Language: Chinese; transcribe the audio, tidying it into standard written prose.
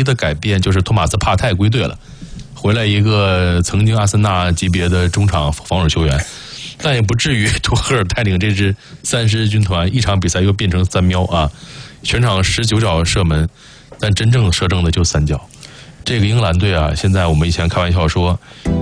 一的改变就是托马斯帕泰归队了，回来一个曾经阿森纳级别的中场防守球员，但也不至于图赫尔带领这支3狮军团一场比赛又变成3喵啊，全场19脚射门，但真正射正的就3脚。这个英格兰队啊，现在我们以前开玩笑说，